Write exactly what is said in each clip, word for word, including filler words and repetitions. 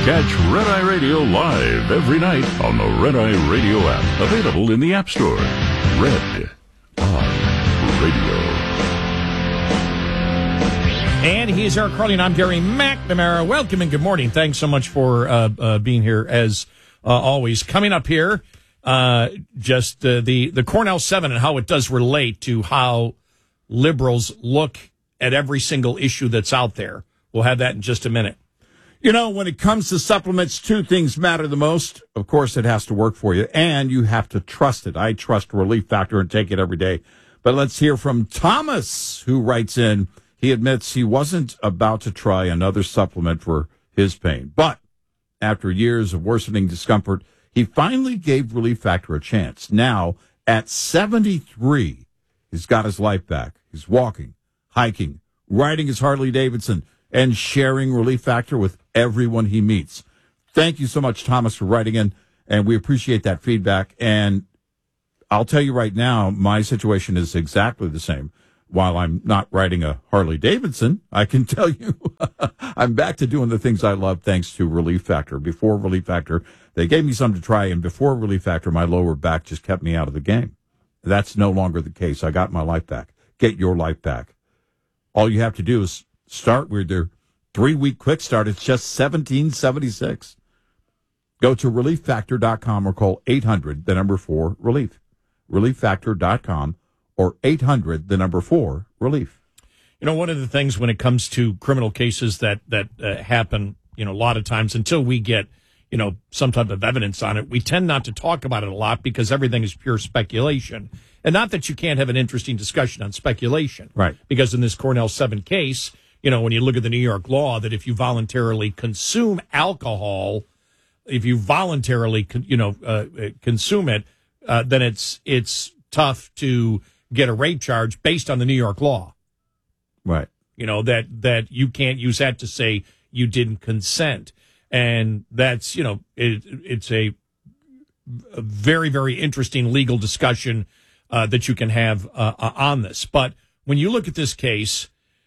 Catch Red Eye Radio live every night on the Red Eye Radio app. Available in the App Store. Red Eye Radio. And he's Eric Carly, and I'm Gary McNamara. Welcome and good morning. Thanks so much for uh, uh, being here, as uh, always. Coming up here, uh, just uh, the, the Cornell seven and how it does relate to how liberals look at every single issue that's out there. We'll have that in just a minute. You know, when it comes to supplements, two things matter the most. Of course, it has to work for you, and you have to trust it. I trust Relief Factor and take it every day. But let's hear from Thomas, who writes in. He admits he wasn't about to try another supplement for his pain. But after years of worsening discomfort, he finally gave Relief Factor a chance. Now, at seventy-three, he's got his life back. He's walking, hiking, riding his Harley Davidson, and sharing Relief Factor with everyone he meets. Thank you so much, Thomas, for writing in, and we appreciate that feedback. And I'll tell you right now, my situation is exactly the same. While I'm not riding a Harley Davidson, I can tell you I'm back to doing the things I love thanks to Relief Factor. Before Relief Factor, they gave me some to try, and before Relief Factor, my lower back just kept me out of the game. That's no longer the case. I got my life back. Get your life back. All you have to do is start with their three-week quick start. It's just seventeen seventy-six. Go to relief factor dot com or call eight hundred, the number four, relief. relief factor dot com or eight hundred, the number four, relief. You know, one of the things when it comes to criminal cases that, that uh, happen, you know, a lot of times until we get, you know, some type of evidence on it, we tend not to talk about it a lot because everything is pure speculation. And not that you can't have an interesting discussion on speculation. Right. Because in this Cornell seven case, you know, when you look at the New York law, that if you voluntarily consume alcohol, if you voluntarily, you know, uh, consume it, uh, then it's it's tough to get a rape charge based on the New York law. Right. You know, that, that you can't use that to say you didn't consent. And that's, you know, it, it's a, a very, very interesting legal discussion uh, that you can have uh, on this. But when you look at this case,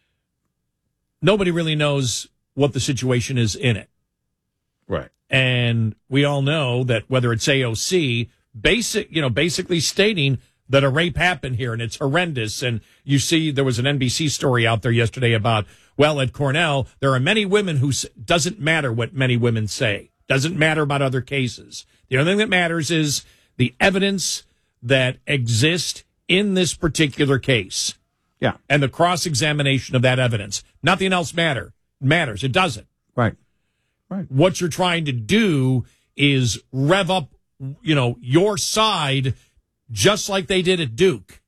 nobody really knows what the situation is in it. Right. And we all know that whether it's A O C, basic, you know, basically stating that a rape happened here and it's horrendous. And you see there was an N B C story out there yesterday about, well, at Cornell, there are many women who doesn't matter what many women say. Doesn't matter about other cases. The only thing that matters is the evidence that exists in this particular case. Yeah. And the cross-examination of that evidence. Nothing else matter matters. It doesn't. Right. Right. What you're trying to do is rev up, you know, your side just like they did at Duke.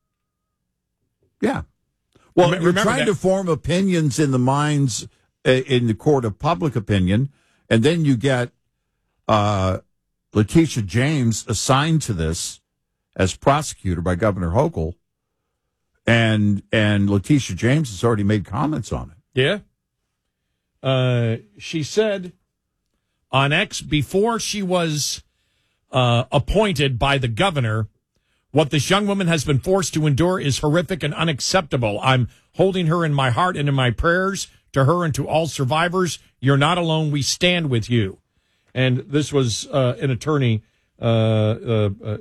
Yeah. Well, Remember you're trying that. to form opinions in the minds, uh, in the court of public opinion, and then you get uh, Letitia James assigned to this as prosecutor by Governor Hochul, and and Letitia James has already made comments on it. Yeah. Uh, she said on X, before she was uh, appointed by the governor, what this young woman has been forced to endure is horrific and unacceptable. I'm holding her in my heart and in my prayers. To her and to all survivors, you're not alone. We stand with you. And this was uh, an attorney, uh, uh, uh,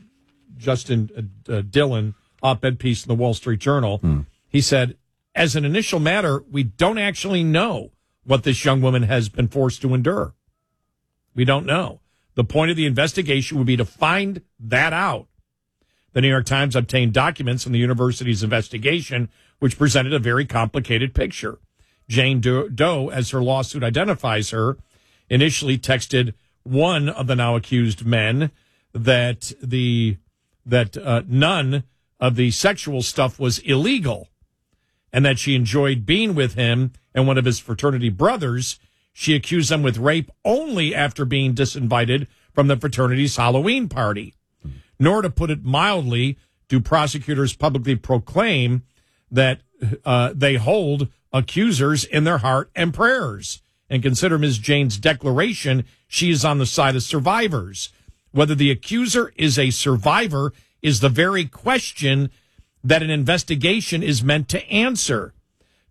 Justin uh, Dillon, op-ed piece in the Wall Street Journal. Hmm. He said, as an initial matter, we don't actually know what this young woman has been forced to endure. We don't know. The point of the investigation would be to find that out. The New York Times obtained documents from the university's investigation, which presented a very complicated picture. Jane Doe, as her lawsuit identifies her, initially texted one of the now accused men that the that uh, none of the sexual stuff was illegal, and that she enjoyed being with him and one of his fraternity brothers. She accused them with rape only after being disinvited from the fraternity's Halloween party. Nor, to put it mildly, do prosecutors publicly proclaim that uh, they hold accusers in their heart and prayers, and consider Miz Jane's declaration she is on the side of survivors. Whether the accuser is a survivor is the very question that an investigation is meant to answer.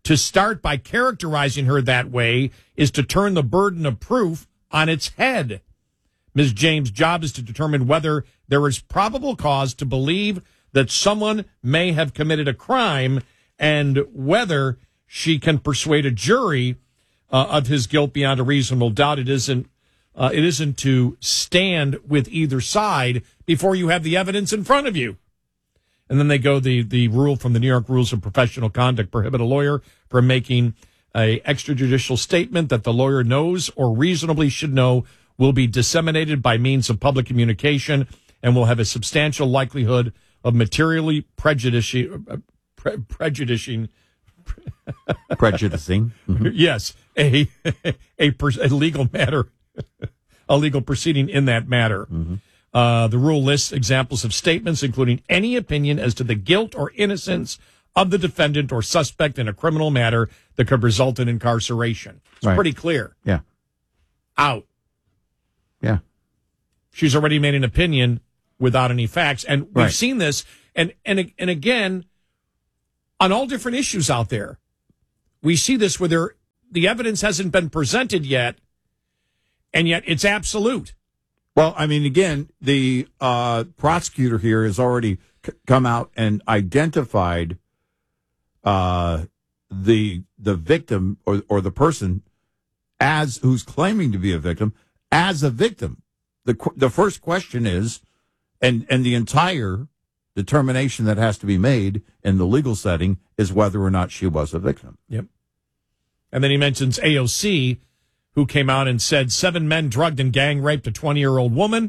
To start by characterizing her that way is to turn the burden of proof on its head. Miz James' job is to determine whether there is probable cause to believe that someone may have committed a crime and whether she can persuade a jury uh, of his guilt beyond a reasonable doubt. It isn't, uh, it isn't to stand with either side before you have the evidence in front of you. And then they go, the, the rule from the New York Rules of Professional Conduct prohibit a lawyer from making a extrajudicial statement that the lawyer knows or reasonably should know will be disseminated by means of public communication and will have a substantial likelihood of materially prejudicing, uh, pre- prejudicing, prejudicing. Mm-hmm. Yes, a a, per, a legal matter, a legal proceeding in that matter. Mm-hmm. Uh, the rule lists examples of statements, including any opinion as to the guilt or innocence of the defendant or suspect in a criminal matter that could result in incarceration. It's right. pretty clear. Yeah. Out. Yeah. She's already made an opinion without any facts. And we've right. seen this. And, and, and again, on all different issues out there, we see this where there, the evidence hasn't been presented yet, and yet it's absolute. Well, I mean, again, the uh, prosecutor here has already c- come out and identified uh, the the victim or or the person as who's claiming to be a victim as a victim. The the first question is, and and the entire determination that has to be made in the legal setting is whether or not she was a victim. Yep. And then he mentions A O C, who came out and said seven men drugged and gang raped a twenty-year-old woman.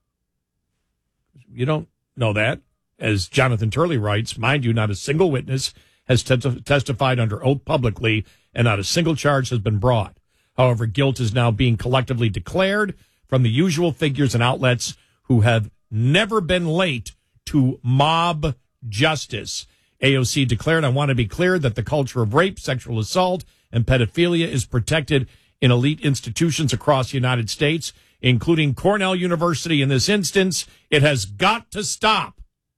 You don't know that. As Jonathan Turley writes, mind you, not a single witness has te- testified under oath publicly, and not a single charge has been brought. However, guilt is now being collectively declared from the usual figures and outlets who have never been late to mob justice. A O C declared, I want to be clear that the culture of rape, sexual assault, and pedophilia is protected in elite institutions across the United States, including Cornell University in this instance. It has got to stop.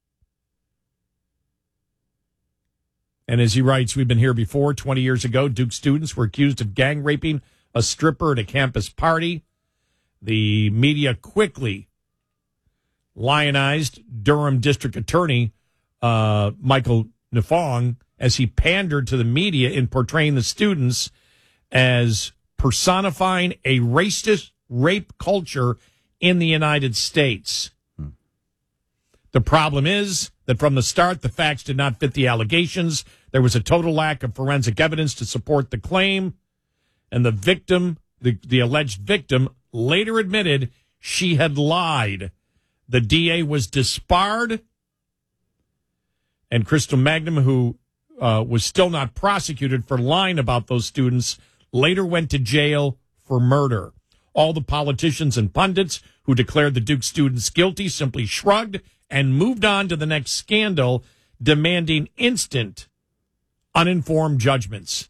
And as he writes, we've been here before. twenty years ago, Duke students were accused of gang raping a stripper at a campus party. The media quickly lionized Durham District Attorney uh, Michael Nafong as he pandered to the media in portraying the students as personifying a racist rape culture in the United States. Hmm. The problem is that from the start, the facts did not fit the allegations. There was a total lack of forensic evidence to support the claim. And the victim, the, the alleged victim, later admitted she had lied. The D A was disbarred. And Crystal Magnum, who uh, was still not prosecuted for lying about those students, later went to jail for murder. All the politicians and pundits who declared the Duke students guilty simply shrugged and moved on to the next scandal, demanding instant, uninformed judgments.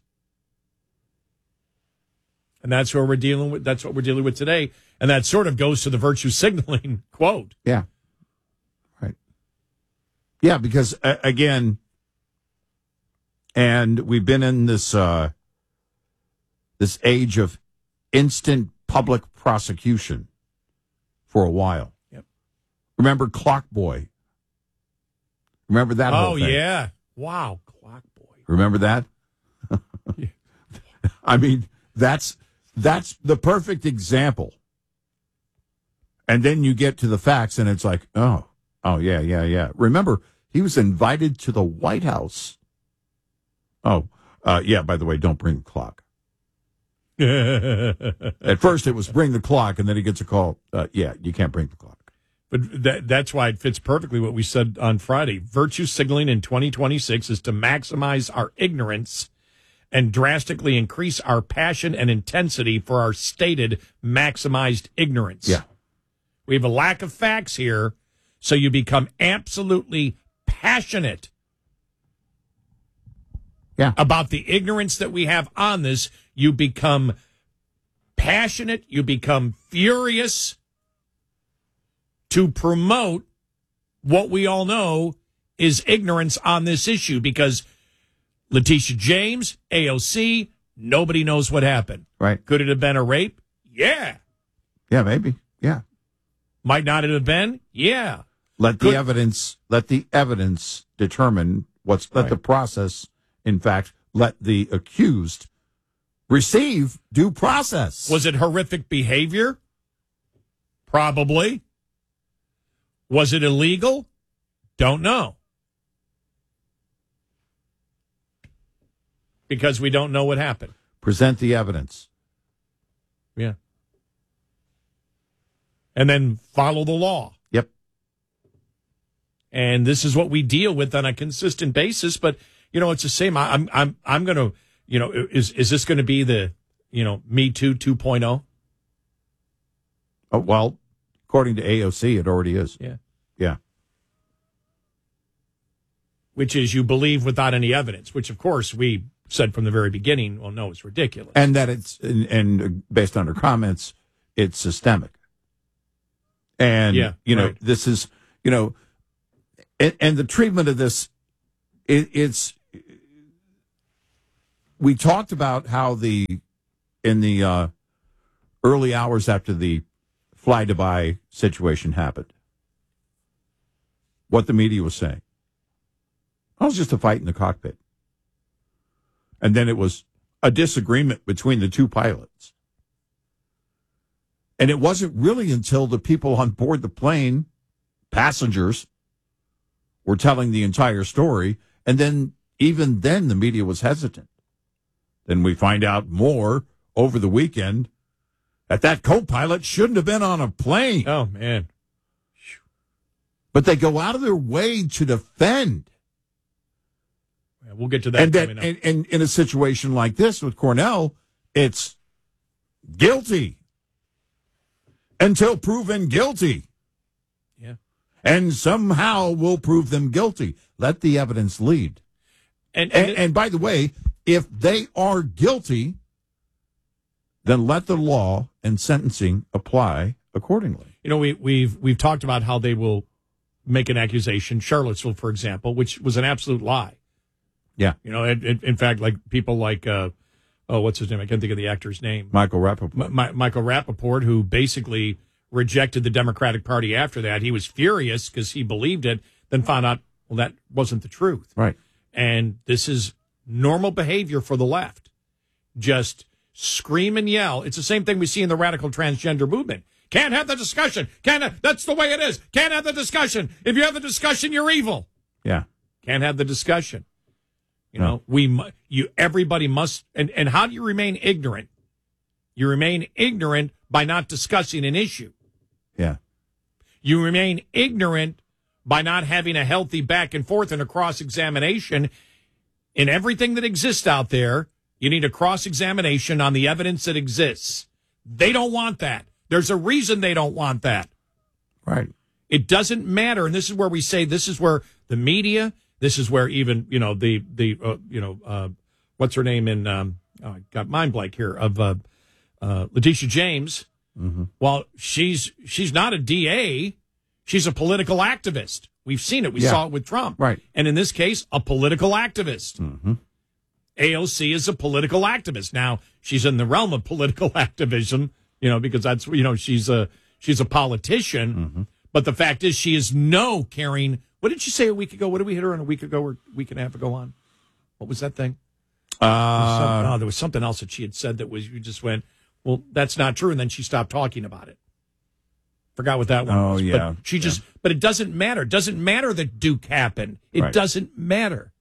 And that's what we're dealing with. That's what we're dealing with today. And that sort of goes to the virtue signaling quote. Yeah. Right. Yeah, because, uh, again, and we've been in this uh, this age of instant public prosecution for a while. Yep. Remember Clock Boy? Remember that whole Oh, thing? yeah. Wow, Clock Boy. Remember that? Yeah. I mean, that's that's the perfect example. And then you get to the facts, and it's like, oh, oh, yeah, yeah, yeah. Remember, he was invited to the White House. Oh, uh, yeah, by the way, don't bring the clock. At first, it was bring the clock, and then he gets a call. Uh, yeah, you can't bring the clock. But that, that's why it fits perfectly what we said on Friday. Virtue signaling in twenty twenty-six is to maximize our ignorance and drastically increase our passion and intensity for our stated maximized ignorance. Yeah. We have a lack of facts here, so you become absolutely passionate yeah. about the ignorance that we have on this. You become passionate. You become furious to promote what we all know is ignorance on this issue, because Letitia James, A O C, nobody knows what happened. Right. Could it have been a rape? Yeah. Yeah, maybe. Yeah. Might not have been? Yeah. Let the Could- evidence let the evidence determine what's let Right. the process, in fact, let the accused receive due process. Was it horrific behavior? Probably. Was it illegal? Don't know. Because we don't know what happened. Present the evidence. Yeah. And then follow the law. Yep. And this is what we deal with on a consistent basis. But, you know, it's the same. I, I'm, I'm, I'm going to, you know, is, is this going to be the, you know, Me Too two point oh? Oh, well, according to A O C, it already is. Yeah. Yeah. Which is you believe without any evidence, which, of course, we said from the very beginning, well, no, it's ridiculous. And that it's, and, and based on her comments, it's systemic. And, Yeah, you know, right. this is, you know, and, and the treatment of this, it, it's, we talked about how the, in the uh, early hours after the Fly Dubai situation happened, what the media was saying. Oh, it was just a fight in the cockpit. And then it was a disagreement between the two pilots. And it wasn't really until the people on board the plane, passengers, were telling the entire story. And then, even then, the media was hesitant. Then we find out more over the weekend that that co-pilot shouldn't have been on a plane. Oh, man. But they go out of their way to defend. Yeah, we'll get to that And that, coming up. and, and in a situation like this with Cornell, it's guilty until proven guilty. Yeah. And somehow we'll prove them guilty. Let the evidence lead. And, And, and, and by the way, if they are guilty, then let the law and sentencing apply accordingly. you know, we, we've we've talked about how they will make an accusation. Charlottesville, for example, which was an absolute lie. Yeah. You know, it, it, in fact, like people like, uh, oh, what's his name? I can't think of the actor's name. Michael Rappaport. M- M- Michael Rappaport, who basically rejected the Democratic Party after that. He was furious because he believed it, then found out, well, that wasn't the truth. Right. And this is normal behavior for the left. Just scream and yell. It's the same thing we see in the radical transgender movement. Can't have the discussion. Can't have, that's the way it is. Can't have the discussion. If you have the discussion, you're evil. Yeah. Can't have the discussion. You No. know, we mu- you everybody must. And, and how do you remain ignorant? You remain ignorant by not discussing an issue. Yeah. You remain ignorant by not having a healthy back and forth and a cross examination. In everything that exists out there, you need a cross examination on the evidence that exists. They don't want that. There's a reason they don't want that. Right. It doesn't matter, and this is where we say this is where the media, this is where even you know the the uh, you know uh, what's her name in um, oh, I got mind blank here of uh, uh, Letitia James. Mm-hmm. Well, she's she's not a D A, she's a political activist. We've seen it. We Yeah. saw it with Trump, Right. And in this case, a political activist. Mm-hmm. A O C is a political activist. Now she's in the realm of political activism, you know, because that's you know she's a she's a politician. Mm-hmm. But the fact is, she is no caring. What did she say a week ago? What did we hit her on a week ago or a week and a half ago on? What was that thing? There was some- Uh, oh, there was something else that she had said that was, you just went, well, that's not true. And then she stopped talking about it. Forgot what that one Oh, was. yeah. But she just, but it doesn't matter. It doesn't matter that Duke happened. It Right. doesn't matter.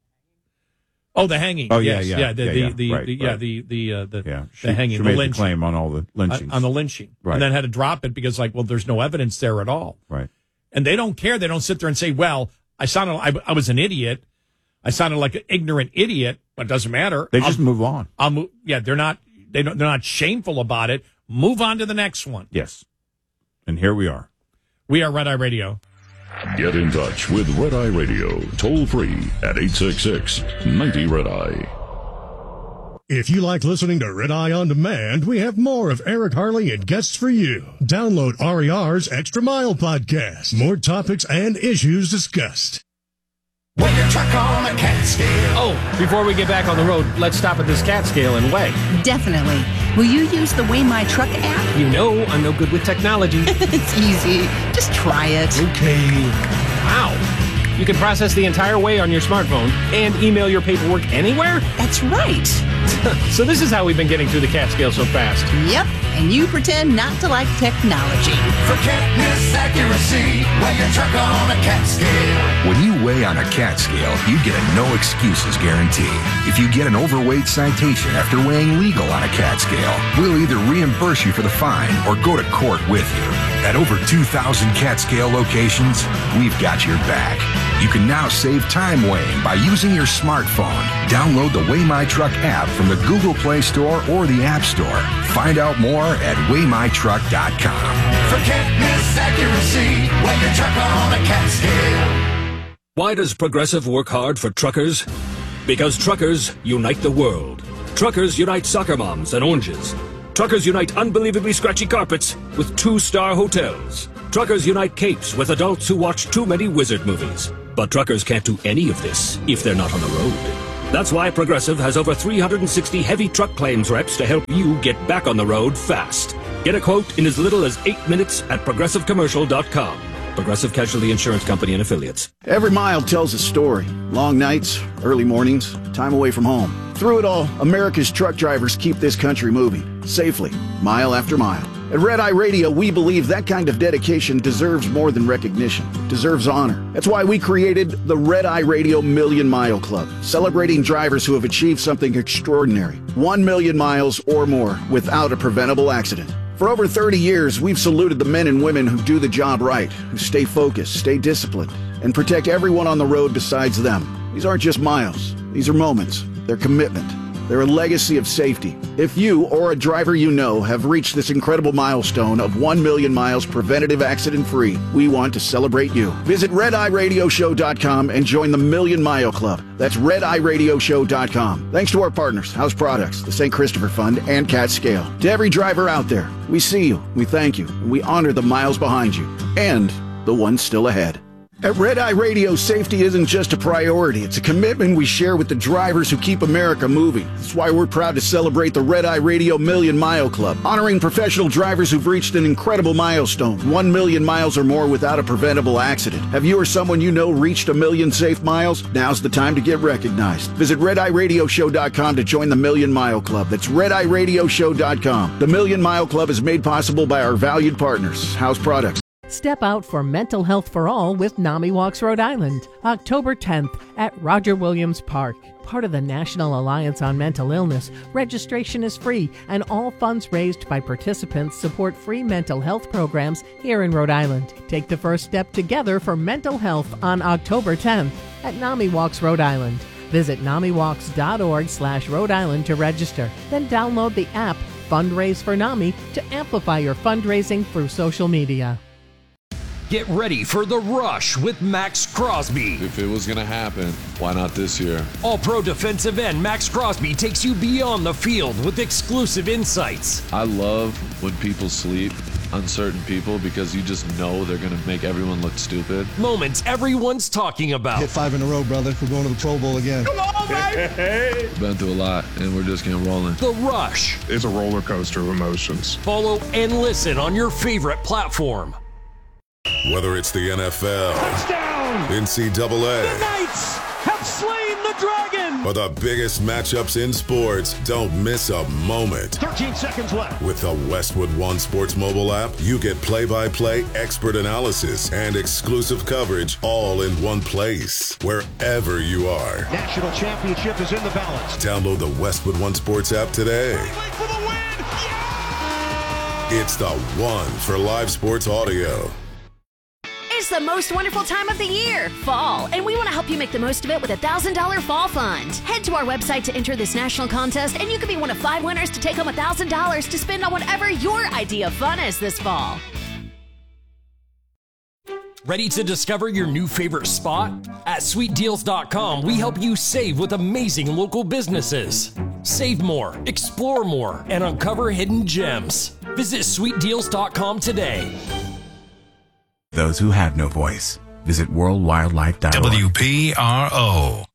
Oh, the hanging. Oh, yeah, Yes. yeah, Yeah. The, yeah, the, yeah. the, Right, the, yeah, right. the, the, uh, the, yeah. She, the hanging, she the made the lynching. claim on all the lynchings. On the lynching. Right. And then had to drop it because, like, well, there's no evidence there at all. Right. And they don't care. They don't sit there and say, well, I sounded, I, I was an idiot. I sounded like an ignorant idiot, but it doesn't matter. They I'll- just move on. I'll move. Yeah, they're not. They don't. They're not shameful about it. Move on to the next one. Yes. And here we are. We are Red Eye Radio. Get in touch with Red Eye Radio, toll free at eight six six, ninety Red Eye. If you like listening to Red Eye On Demand, we have more of Eric Harley and guests for you. Download R E R's Extra Mile podcast. More topics and issues discussed. Weigh your truck on a cat scale. Oh, before we get back on the road, let's stop at this cat scale and weigh. Definitely. Will you use the Weigh My Truck app? You know I'm no good with technology. It's easy. Just try it. Okay. Wow. You can process the entire weigh on your smartphone and email your paperwork anywhere? That's right. So this is how we've been getting through the cat scale so fast. Yep. And you pretend not to like technology. For catness accuracy, weigh your truck on a cat scale. When you weigh on a cat scale, you get a no excuses guarantee. If you get an overweight citation after weighing legal on a cat scale, we'll either reimburse you for the fine or go to court with you. At over two thousand cat scale locations, we've got your back. You can now save time weighing by using your smartphone. Download the Weigh My Truck app from the Google Play Store or the App Store. Find out more at weigh my truck dot com. For catness accuracy, weigh your truck on a cat scale. Why does Progressive work hard for truckers? Because truckers unite the world. Truckers unite soccer moms and oranges. Truckers unite unbelievably scratchy carpets with two-star hotels. Truckers unite capes with adults who watch too many wizard movies. But truckers can't do any of this if they're not on the road. That's why Progressive has over three hundred sixty heavy truck claims reps to help you get back on the road fast. Get a quote in as little as eight minutes at progressive commercial dot com. Progressive Casualty Insurance Company and Affiliates. Every mile tells a story. Long nights, early mornings, time away from home. Through it all, America's truck drivers keep this country moving, safely, mile after mile. At Red Eye Radio, we believe that kind of dedication deserves more than recognition. It deserves honor. That's why we created the Red Eye Radio Million Mile Club, celebrating drivers who have achieved something extraordinary. One million miles or more without a preventable accident. For over thirty years, we've saluted the men and women who do the job right, who stay focused, stay disciplined, and protect everyone on the road besides them. These aren't just miles. These are moments. They're commitment. They're a legacy of safety. If you or a driver you know have reached this incredible milestone of one million miles preventative accident-free, we want to celebrate you. Visit red eye radio show dot com and join the Million Mile Club. That's red eye radio show dot com. Thanks to our partners, House Products, the Saint Christopher Fund, and Cat Scale. To every driver out there, we see you, we thank you, and we honor the miles behind you, and the ones still ahead. At Red Eye Radio, safety isn't just a priority. It's a commitment we share with the drivers who keep America moving. That's why we're proud to celebrate the Red Eye Radio Million Mile Club, honoring professional drivers who've reached an incredible milestone, one million miles or more without a preventable accident. Have you or someone you know reached a million safe miles? Now's the time to get recognized. Visit red eye radio show dot com to join the Million Mile Club. That's red eye radio show dot com. The Million Mile Club is made possible by our valued partners, House Products. Step out for Mental Health for All with NAMI Walks Rhode Island, October tenth at Roger Williams Park. Part of the National Alliance on Mental Illness, registration is free and all funds raised by participants support free mental health programs here in Rhode Island. Take the first step together for mental health on October tenth at NAMI Walks Rhode Island. Visit nami walks dot org slash Rhode Island to register. Then download the app Fundraise for NAMI to amplify your fundraising through social media. Get ready for The Rush with Max Crosby. If it was going to happen, why not this year? All-Pro defensive end Max Crosby takes you beyond the field with exclusive insights. I love when people sleep on certain people because you just know they're going to make everyone look stupid. Moments everyone's talking about. Hit five in a row, brother. We're going to the Pro Bowl again. Come on, baby! Been through a lot, and we're just getting rolling. The Rush. It's a roller coaster of emotions. Follow and listen on your favorite platform. Whether it's the N F L, touchdown, N C double A, the Knights have slain the dragon, or the biggest matchups in sports, don't miss a moment. thirteen seconds left. With the Westwood One Sports mobile app, you get play-by-play, expert analysis, and exclusive coverage all in one place, wherever you are. National championship is in the balance. Download the Westwood One Sports app today. For the win. Yeah! It's the one for live sports audio. It's the most wonderful time of the year, fall, and we want to help you make the most of it with a one thousand dollars fall fund. Head to our website to enter this national contest, and you could be one of five winners to take home one thousand dollars to spend on whatever your idea of fun is this fall. Ready to discover your new favorite spot? At sweet deals dot com, we help you save with amazing local businesses. Save more, explore more, and uncover hidden gems. Visit sweet deals dot com today. Those who have no voice, Visit world wildlife dot org. W P R O.